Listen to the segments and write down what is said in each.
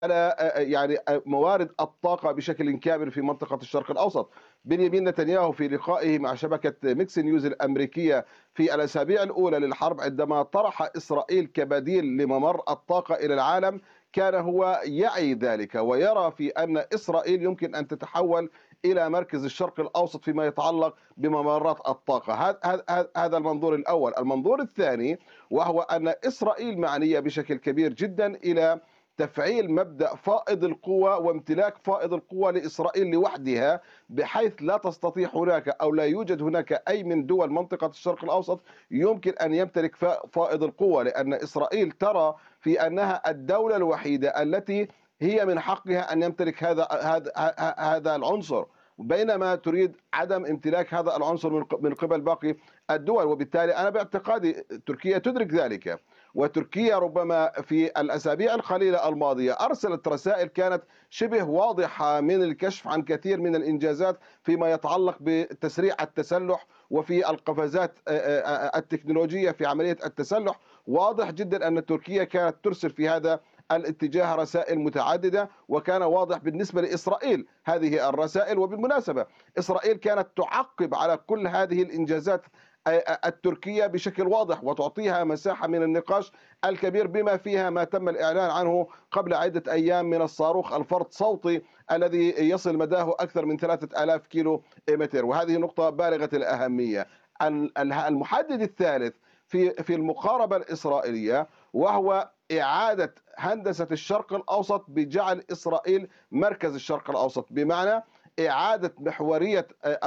على موارد الطاقة بشكل كامل في منطقة الشرق الأوسط. بنيامين نتنياهو في لقائه مع شبكة ميكس نيوز الأمريكية في الأسابيع الأولى للحرب، عندما طرح إسرائيل كبديل لممر الطاقة إلى العالم، كان هو يعي ذلك ويرى في أن إسرائيل يمكن أن تتحول إلى مركز الشرق الأوسط فيما يتعلق بممرات الطاقة. هذا المنظور الأول. المنظور الثاني وهو أن إسرائيل معنية بشكل كبير جدا إلى تفعيل مبدأ فائض القوى وامتلاك فائض القوى لإسرائيل لوحدها، بحيث لا تستطيع هناك أو لا يوجد هناك أي من دول منطقة الشرق الأوسط يمكن أن يمتلك فائض القوى، لأن إسرائيل ترى في أنها الدولة الوحيدة التي هي من حقها أن يمتلك هذا العنصر، بينما تريد عدم امتلاك هذا العنصر من قبل باقي الدول. وبالتالي أنا باعتقادي تركيا تدرك ذلك، وتركيا ربما في الأسابيع القليلة الماضية أرسلت رسائل كانت شبه واضحة من الكشف عن كثير من الإنجازات فيما يتعلق بتسريع التسلح وفي القفزات التكنولوجية في عملية التسلح. واضح جدا أن تركيا كانت ترسل في هذا الاتجاه رسائل متعددة، وكان واضح بالنسبة لإسرائيل هذه الرسائل. وبالمناسبة إسرائيل كانت تعقب على كل هذه الإنجازات التركية بشكل واضح وتعطيها مساحة من النقاش الكبير، بما فيها ما تم الإعلان عنه قبل عدة أيام من الصاروخ الفرد صوتي الذي يصل مداه أكثر من 3000 كيلو متر، وهذه نقطة بالغة الأهمية. المحدد الثالث في المقاربة الإسرائيلية وهو إعادة هندسة الشرق الأوسط بجعل إسرائيل مركز الشرق الأوسط، بمعنى إعادة محورية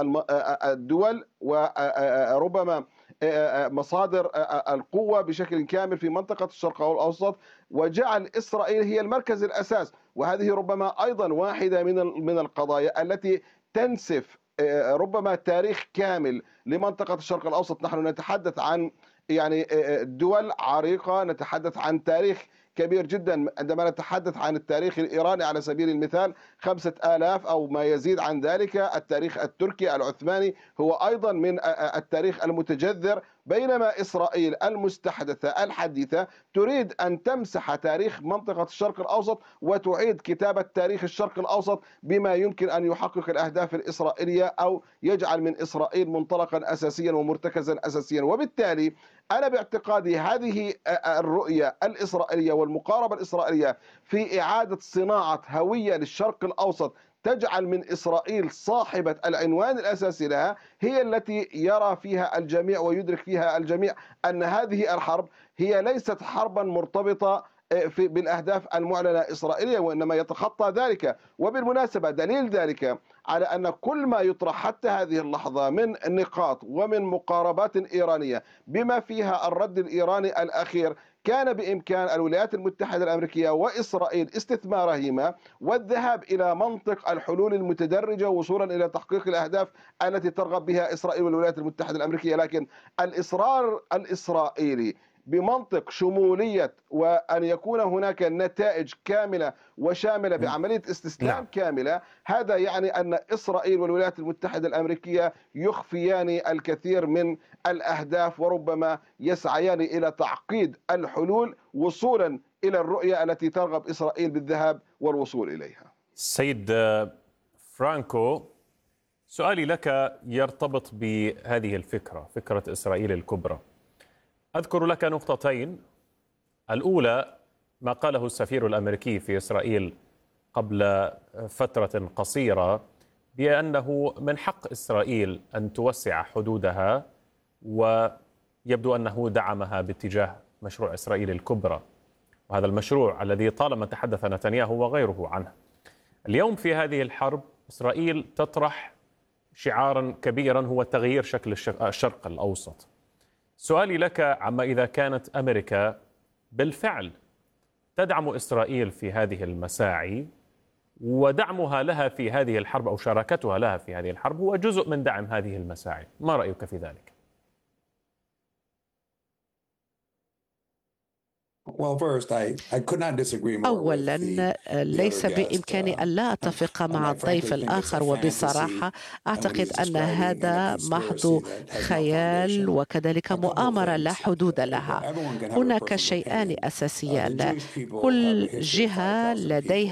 الدول وربما مصادر القوة بشكل كامل في منطقة الشرق الأوسط، وجعل إسرائيل هي المركز الأساس. وهذه ربما أيضا واحدة من القضايا التي تنسف ربما تاريخ كامل لمنطقة الشرق الأوسط. نحن نتحدث عن دول عريقة، نتحدث عن تاريخ كبير جدا. عندما نتحدث عن التاريخ الإيراني على سبيل المثال 5000 أو ما يزيد عن ذلك، التاريخ التركي العثماني هو أيضا من التاريخ المتجذر، بينما إسرائيل المستحدثة الحديثة تريد أن تمسح تاريخ منطقة الشرق الأوسط وتعيد كتابة تاريخ الشرق الأوسط بما يمكن أن يحقق الأهداف الإسرائيلية أو يجعل من إسرائيل منطلقا أساسيا ومرتكزا أساسيا. وبالتالي أنا باعتقادي هذه الرؤية الإسرائيلية والمقاربة الإسرائيلية في إعادة صناعة هوية للشرق الأوسط تجعل من إسرائيل صاحبة العنوان الأساسي لها، هي التي يرى فيها الجميع ويدرك فيها الجميع أن هذه الحرب هي ليست حربا مرتبطة بالأهداف المعلنة إسرائيلية، وإنما يتخطى ذلك. وبالمناسبة دليل ذلك على أن كل ما يطرح حتى هذه اللحظة من نقاط ومن مقاربات إيرانية بما فيها الرد الإيراني الأخير، كان بإمكان الولايات المتحدة الأمريكية وإسرائيل استثمارهما والذهاب إلى منطق الحلول المتدرجة وصولا إلى تحقيق الأهداف التي ترغب بها إسرائيل والولايات المتحدة الأمريكية. لكن الإصرار الإسرائيلي بمنطق شمولية وأن يكون هناك نتائج كاملة وشاملة بعملية استسلام نعم. كاملة، هذا يعني أن إسرائيل والولايات المتحدة الأمريكية يخفيان الكثير من الأهداف، وربما يسعيان إلى تعقيد الحلول وصولا إلى الرؤية التي ترغب إسرائيل بالذهاب والوصول إليها. سيد فرانكو، سؤالي لك يرتبط بهذه الفكرة، فكرة إسرائيل الكبرى. أذكر لك نقطتين. الأولى ما قاله السفير الأمريكي في إسرائيل قبل فترة قصيرة بأنه من حق إسرائيل أن توسع حدودها، ويبدو أنه دعمها باتجاه مشروع إسرائيل الكبرى، وهذا المشروع الذي طالما تحدث نتنياهو وغيره عنه. اليوم في هذه الحرب إسرائيل تطرح شعارا كبيرا هو تغيير شكل الشرق الأوسط. سؤالي لك عما إذا كانت أمريكا بالفعل تدعم إسرائيل في هذه المساعي، ودعمها لها في هذه الحرب أو شراكتها لها في هذه الحرب هو جزء من دعم هذه المساعي، ما رأيك في ذلك؟ أولا، ليس بإمكاني أن لا أتفق مع الضيف الآخر، وبصراحة أعتقد أن هذا محض خيال وكذلك مؤامرة لا حدود لها. هناك شيئان أساسيان، كل جهة لديها